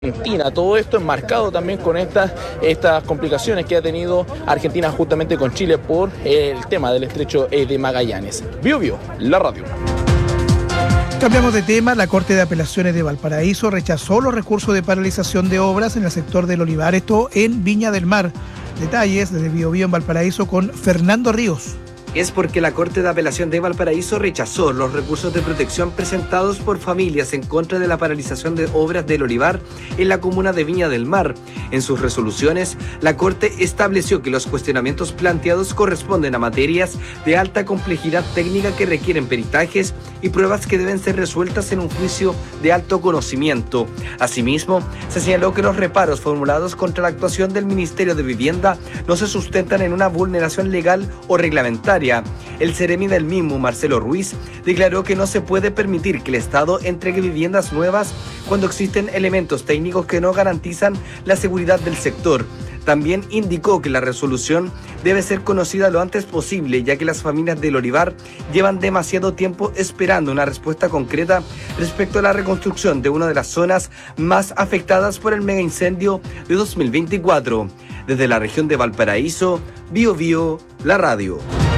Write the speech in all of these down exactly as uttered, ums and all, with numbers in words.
Argentina. Todo esto enmarcado también con estas, estas complicaciones que ha tenido Argentina justamente con Chile por eh, el tema del estrecho eh, de Magallanes. Bio Bio, la radio. Cambiamos de tema. La Corte de Apelaciones de Valparaíso rechazó los recursos de paralización de obras en el sector del Olivar, esto en Viña del Mar. Detalles desde Bio Bio en Valparaíso con Fernando Ríos. Es porque la Corte de Apelación de Valparaíso rechazó los recursos de protección presentados por familias en contra de la paralización de obras del Olivar en la comuna de Viña del Mar. En sus resoluciones, la Corte estableció que los cuestionamientos planteados corresponden a materias de alta complejidad técnica que requieren peritajes y pruebas que deben ser resueltas en un juicio de alto conocimiento. Asimismo, se señaló que los reparos formulados contra la actuación del Ministerio de Vivienda no se sustentan en una vulneración legal o reglamentaria. El seremi del mismo, Marcelo Ruiz, declaró que no se puede permitir que el Estado entregue viviendas nuevas cuando existen elementos técnicos que no garantizan la seguridad del sector. También indicó que la resolución debe ser conocida lo antes posible, ya que las familias del Olivar llevan demasiado tiempo esperando una respuesta concreta respecto a la reconstrucción de una de las zonas más afectadas por el megaincendio de dos mil veinticuatro. Desde la región de Valparaíso, Bio Bio, la radio.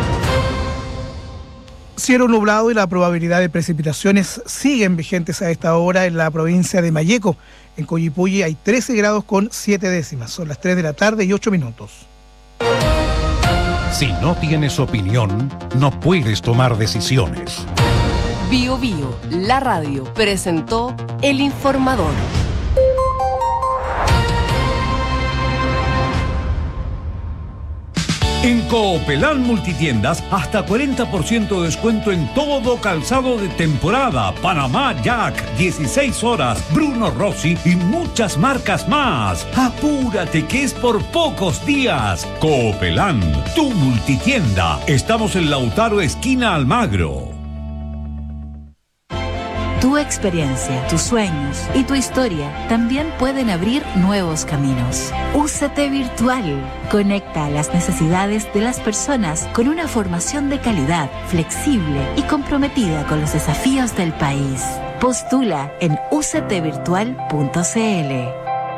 Cielo nublado y la probabilidad de precipitaciones siguen vigentes a esta hora en la provincia de Malleco. En Coyipulli hay trece grados con siete décimas. Son las tres de la tarde y ocho minutos. Si no tienes opinión, no puedes tomar decisiones. Bio Bio, la radio, presentó El Informador. En Coopelán Multitiendas, hasta cuarenta por ciento de descuento en todo calzado de temporada. Panamá Jack, dieciséis horas, Bruno Rossi y muchas marcas más. Apúrate que es por pocos días. Coopelán, tu multitienda. Estamos en Lautaro, esquina Almagro. Tu experiencia, tus sueños y tu historia también pueden abrir nuevos caminos. U C T Virtual conecta a las necesidades de las personas con una formación de calidad, flexible y comprometida con los desafíos del país. Postula en u c t virtual punto c l.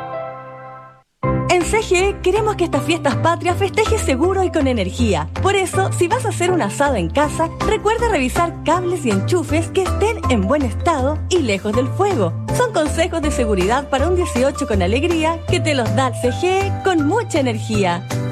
En C G E queremos que estas fiestas patrias festejes seguro y con energía. Por eso, si vas a hacer un asado en casa, recuerda revisar cables y enchufes que estén en buen estado y lejos del fuego. Son consejos de seguridad para un dieciocho con alegría que te los da C G E con mucha energía.